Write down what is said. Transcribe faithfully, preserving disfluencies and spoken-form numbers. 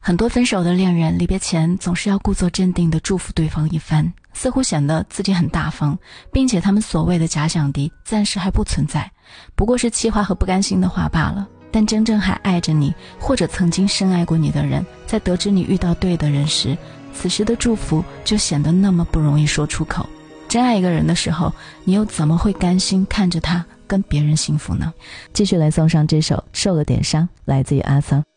很多分手的恋人离别前总是要故作镇定地祝福对方一番，似乎显得自己很大方，并且他们所谓的假想敌暂时还不存在，不过是气话和不甘心的话罢了。但真正还爱着你或者曾经深爱过你的人，在得知你遇到对的人时，此时的祝福就显得那么不容易说出口。真爱一个人的时候，你又怎么会甘心看着他跟别人幸福呢？ 继续来送上这首受了点伤，来自于阿桑。